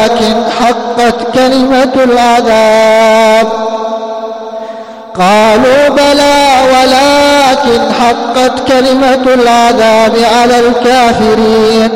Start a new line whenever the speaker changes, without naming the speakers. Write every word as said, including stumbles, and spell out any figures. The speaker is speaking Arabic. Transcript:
ولكن حقت كلمة العذاب. قالوا بلى ولكن حقت كلمة العذاب على الكافرين.